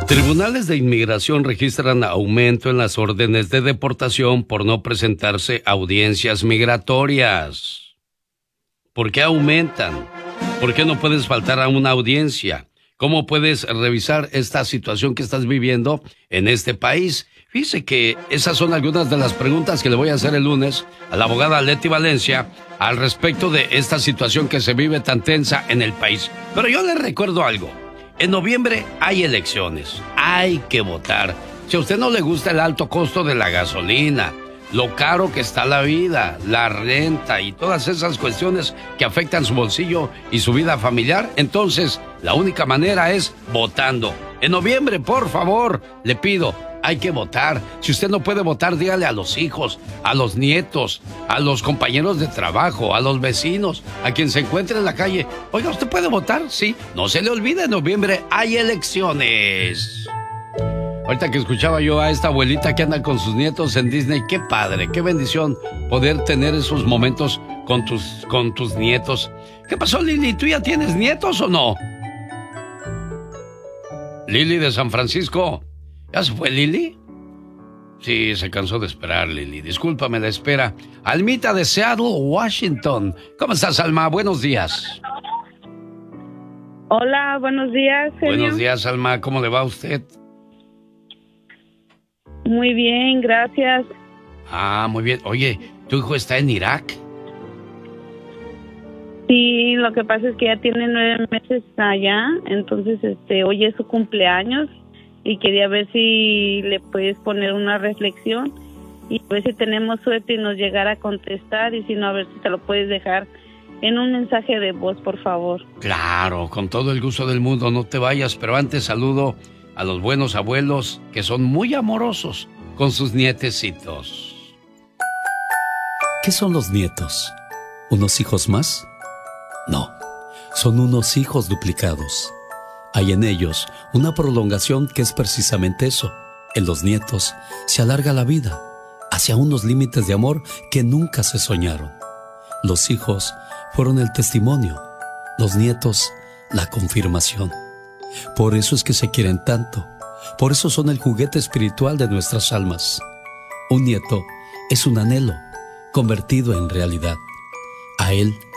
Tribunales de inmigración registran aumento en las órdenes de deportación por no presentarse a audiencias migratorias. ¿Por qué aumentan? ¿Por qué no puedes faltar a una audiencia? ¿Cómo puedes revisar esta situación que estás viviendo en este país? Fíjese que esas son algunas de las preguntas que le voy a hacer el lunes a la abogada Leti Valencia al respecto de esta situación que se vive tan tensa en el país. Pero yo le recuerdo algo. En noviembre hay elecciones. Hay que votar. Si a usted no le gusta el alto costo de la gasolina, lo caro que está la vida, la renta y todas esas cuestiones que afectan su bolsillo y su vida familiar, entonces la única manera es votando. En noviembre, por favor, le pido, hay que votar. Si usted no puede votar, dígale a los hijos, a los nietos, a los compañeros de trabajo, a los vecinos, a quien se encuentre en la calle. Oiga, ¿usted puede votar? Sí. No se le olvide, en noviembre hay elecciones. Ahorita que escuchaba yo a esta abuelita que anda con sus nietos en Disney, qué padre, qué bendición poder tener esos momentos con tus nietos. ¿Qué pasó, Lili? ¿Tú ya tienes nietos o no? Lili de San Francisco. ¿Ya se fue Lili? Sí, se cansó de esperar, Lili. Discúlpame la espera. Almita de Seattle, Washington. ¿Cómo estás, Alma? Buenos días. Hola, buenos días, genio. Buenos días, Alma. ¿Cómo le va a usted? Muy bien, gracias. Ah, muy bien. Oye, ¿tu hijo está en Irak? Sí, lo que pasa es que ya tiene 9 meses allá, entonces hoy es su cumpleaños y quería ver si le puedes poner una reflexión y a ver si tenemos suerte y nos llegara a contestar, y si no, a ver si te lo puedes dejar en un mensaje de voz, por favor. Claro, con todo el gusto del mundo, no te vayas, pero antes saludo a los buenos abuelos que son muy amorosos con sus nietecitos. ¿Qué son los nietos? ¿Unos hijos más? No, son unos hijos duplicados. Hay en ellos una prolongación que es precisamente eso. En los nietos se alarga la vida hacia unos límites de amor que nunca se soñaron. Los hijos fueron el testimonio, los nietos la confirmación. Por eso es que se quieren tanto, por eso son el juguete espiritual de nuestras almas. Un nieto es un anhelo convertido en realidad. A él